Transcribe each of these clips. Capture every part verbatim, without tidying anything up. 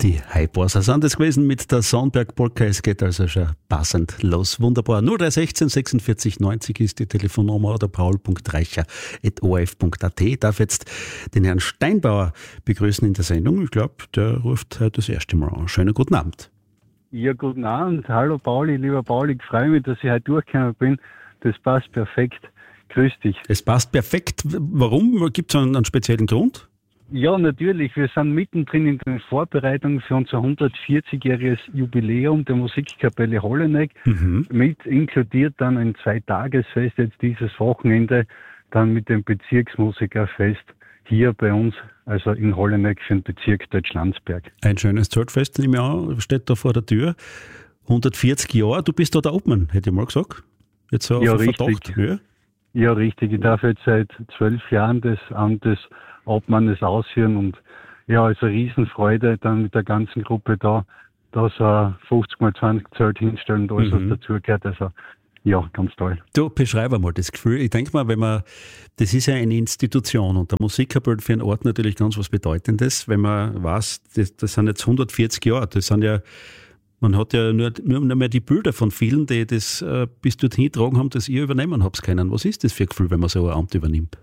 Die Highbosser sind das gewesen mit der Sonnberg-Polka. Es geht also schon passend los. Wunderbar. null drei eins sechs sechsundvierzig neunzig ist die Telefonnummer oder paul punkt reicher at o r f punkt a t. Ich darf jetzt den Herrn Steinbauer begrüßen in der Sendung. Ich glaube, der ruft heute das erste Mal an. Schönen guten Abend. Ja, guten Abend. Hallo Pauli, lieber Pauli. Ich freue mich, dass ich heute durchgekommen bin. Das passt perfekt. Grüß dich. Es passt perfekt. Warum? Gibt es einen, einen speziellen Grund? Ja, natürlich. Wir sind mittendrin in den Vorbereitungen für unser hundertvierzig-jähriges Jubiläum der Musikkapelle Holleneck. Mhm. Mit inkludiert dann ein Zweitagesfest jetzt dieses Wochenende, dann mit dem Bezirksmusikerfest hier bei uns, also in Holleneck für den Bezirk Deutschlandsberg. Ein schönes Zeltfest, nehme ich an, steht da vor der Tür. hundertvierzig Jahre, du bist da der Obmann, hätte ich mal gesagt. Jetzt so ja, auf richtig. Verdacht. Ja. ja, richtig. Ich darf jetzt seit zwölf Jahren das Amt des Obmannes ausführen und ja, also Riesenfreude dann mit der ganzen Gruppe da, da so fünfzig mal zwanzig Zelt hinstellen und alles, Mhm. was dazugehört. Also ja, ganz toll. Du, beschreib mal das Gefühl. Ich denke mal, wenn man, das ist ja eine Institution und der Musikkapelle für einen Ort natürlich ganz was Bedeutendes, wenn man weiß, das, das sind jetzt hundertvierzig Jahre, das sind ja, man hat ja nur, nur mehr die Bilder von vielen, die das äh, bis dorthin getragen haben, dass ihr übernehmen habt können. Was ist das für ein Gefühl, wenn man so ein Amt übernimmt?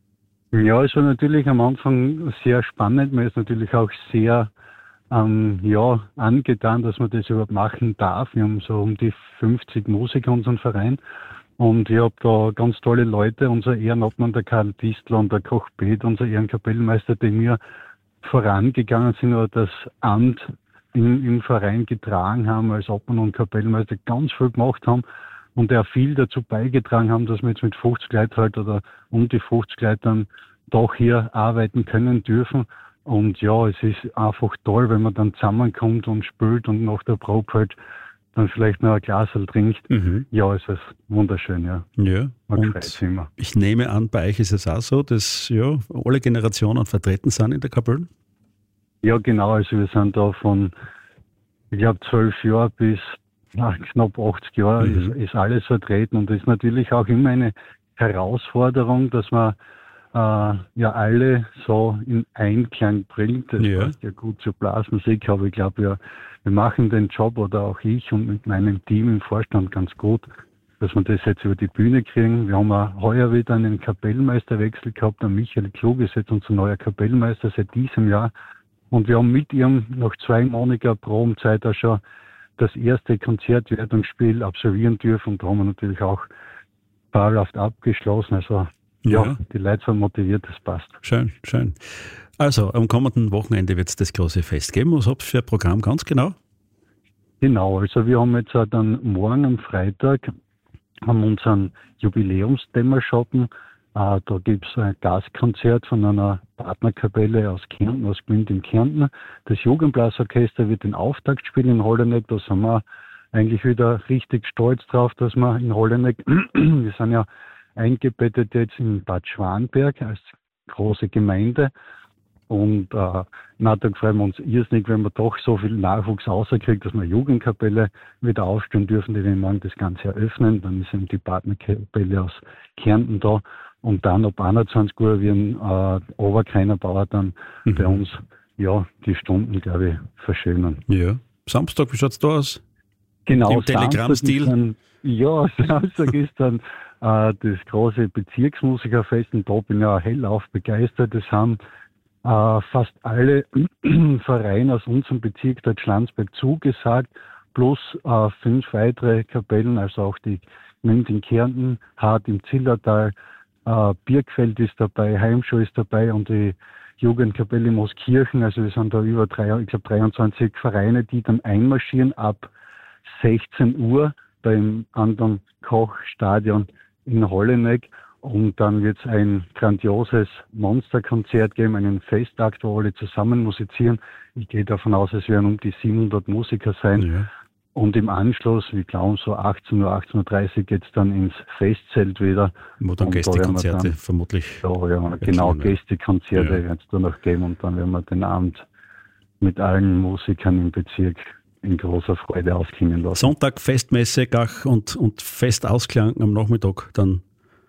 Ja, es war natürlich am Anfang sehr spannend. Man ist natürlich auch sehr ähm, ja, angetan, dass man das überhaupt machen darf. Wir haben so um die fünfzig Musiker unseren Verein und ich habe da ganz tolle Leute, unser Ehrenobmann, der Karl Distler und der Koch Beth, unser Ehrenkapellmeister, die mir vorangegangen sind oder das Amt im, im Verein getragen haben, als Obmann und Kapellmeister ganz viel gemacht haben. Und der viel dazu beigetragen haben, dass wir jetzt mit fünfzig Leuten halt oder um die fünfzig Leute dann doch hier arbeiten können dürfen. Und ja, es ist einfach toll, wenn man dann zusammenkommt und spielt und nach der Probe halt dann vielleicht noch ein Glasl trinkt. Mhm. Ja, es ist wunderschön, ja. Ja, man und sich immer. Ich nehme an, bei euch ist es auch so, dass ja alle Generationen vertreten sind in der Kapelle? Ja, genau. Also wir sind da von, ich glaube, zwölf Jahren bis nach knapp achtzig Jahren mhm. ist, ist alles vertreten und das ist natürlich auch immer eine Herausforderung, dass man äh, ja alle so in Einklang bringt. Das ja. passt ja gut zur Blasmusik, aber ich glaube, ja, wir machen den Job oder auch ich und mit meinem Team im Vorstand ganz gut, dass wir das jetzt über die Bühne kriegen. Wir haben auch heuer wieder einen Kapellmeisterwechsel gehabt. Der Michael Klug ist jetzt unser neuer Kapellmeister seit diesem Jahr und wir haben mit ihm nach zweimonatiger Probenzeit auch schon das erste Konzertwertungsspiel absolvieren dürfen und da haben wir natürlich auch fabelhaft abgeschlossen. Also ja, ja, die Leute sind motiviert, das passt. Schön, schön. Also am kommenden Wochenende wird es das große Fest geben. Was habt ihr für ein Programm ganz genau? Genau, also wir haben jetzt dann morgen am Freitag haben unseren Jubiläumsdämmerschoppen. Uh, da gibt es ein Gastkonzert von einer Partnerkapelle aus Kärnten, aus Gmünd in Kärnten. Das Jugendblasorchester wird den Auftakt spielen in Holleneck. Da sind wir eigentlich wieder richtig stolz drauf, dass wir in Holleneck, wir sind ja eingebettet jetzt in Bad Schwanberg als große Gemeinde. Und uh, na, da freuen wir uns irrsinnig, wenn wir doch so viel Nachwuchs rauskriegen, dass wir Jugendkapelle wieder aufstellen dürfen, die wir morgen das Ganze eröffnen. Dann ist eben die Partnerkapelle aus Kärnten da. Und dann ab einundzwanzig Uhr werden äh, Oberkreiner Bauer dann mhm. bei uns ja die Stunden, glaube ich, verschönern. Ja. Samstag, wie schaut es da aus? Genau, im Telegram-Stil. Ja, Samstag ist dann äh, das große Bezirksmusikerfest und da bin ich ja hellauf begeistert. Das haben äh, fast alle Vereine aus unserem Bezirk Deutschlandsberg zugesagt, plus äh, fünf weitere Kapellen, also auch die Gmünd in Kärnten, Hart im Zillertal, Uh, Birkfeld ist dabei, Heimschau ist dabei und die Jugendkapelle Mooskirchen. Also wir sind da über drei, ich glaube dreiundzwanzig Vereine, die dann einmarschieren ab sechzehn Uhr beim anderen Kochstadion in Holleneck. Und dann wird es ein grandioses Monsterkonzert geben, einen Festakt, wo alle zusammen musizieren. Ich gehe davon aus, es werden um die siebenhundert Musiker sein. Ja. Und im Anschluss, wir glauben so achtzehn Uhr, achtzehn Uhr dreißig geht es dann ins Festzelt wieder. Wo dann Gästekonzerte dann, vermutlich. Ja, ja genau, Gästekonzerte ja. wird es dann noch geben und dann werden wir den Abend mit allen Musikern im Bezirk in großer Freude ausklingen lassen. Sonntag Festmesse, Gach und, und Festausklang am Nachmittag dann.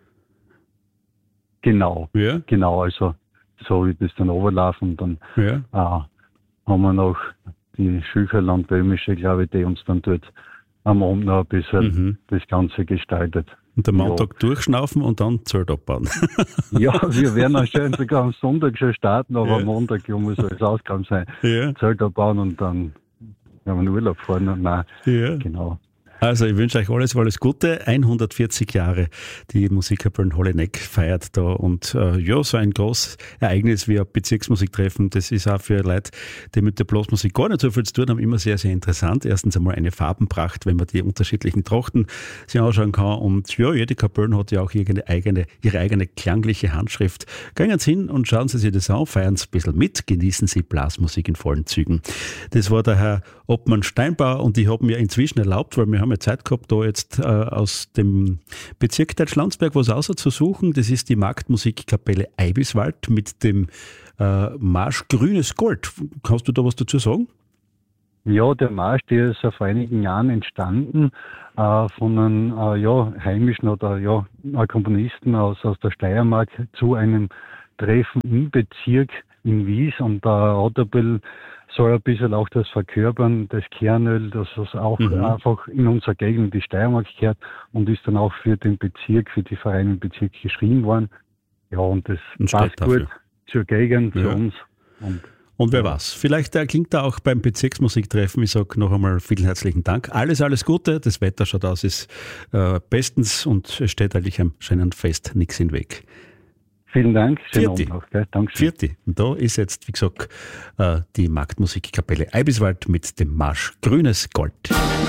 Genau, ja. genau, also so wird es dann runterlaufen und dann ja. äh, haben wir noch die Schücherland-Böhmische, glaube ich, die uns dann dort am Abend noch ein bisschen mhm. das Ganze gestaltet. Und am Montag ja. durchschnaufen und dann Zelt abbauen. Ja, wir werden anscheinend sogar am Sonntag schon starten, aber ja. am Montag ja, muss alles ausgegangen sein. Ja. Zelt abbauen und dann werden wir in Urlaub fahren. Nein, ja. genau. Also ich wünsche euch alles, alles Gute. hundertvierzig Jahre die Musikkapelle Holleneck feiert da und äh, ja, so ein großes Ereignis wie ein Bezirksmusiktreffen, das ist auch für Leute, die mit der Blasmusik gar nicht so viel zu tun haben, immer sehr, sehr interessant. Erstens einmal eine Farbenpracht, wenn man die unterschiedlichen Trachten sich anschauen kann und ja, jede Kapelle hat ja auch ihre eigene, ihre eigene klangliche Handschrift. Gehen Sie hin und schauen Sie sich das an, feiern Sie ein bisschen mit, genießen Sie Blasmusik in vollen Zügen. Das war der Herr Obmann Steinbauer und ich habe mir inzwischen erlaubt, weil wir haben Zeit gehabt, da jetzt äh, aus dem Bezirk Deutschlandsberg was auszusuchen. Das ist die Marktmusikkapelle Eibiswald mit dem äh, Marsch Grünes Gold. Kannst du da was dazu sagen? Ja, der Marsch, der ist vor einigen Jahren entstanden äh, von einem äh, ja, heimischen oder ja, Komponisten aus, aus der Steiermark zu einem Treffen im Bezirk in Wies und da äh, hat er ein bisschen soll ein bisschen auch das verkörpern, das Kernöl, dass es auch mhm. einfach in unserer Gegend, die Steiermark gehört und ist dann auch für den Bezirk, für die Vereine im Bezirk geschrieben worden. Ja, und das und passt gut zur Gegend, ja. für uns. Und, und wer ja. weiß, vielleicht äh, klingt da auch beim Bezirksmusiktreffen. Ich sage noch einmal vielen herzlichen Dank. Alles, alles Gute. Das Wetter schaut aus, ist äh, bestens und es steht eigentlich am schönen Fest nichts im Weg. Vielen Dank. Vierte. Vierte. Und da ist jetzt, wie gesagt, die Marktmusikkapelle Eibiswald mit dem Marsch Grünes Gold.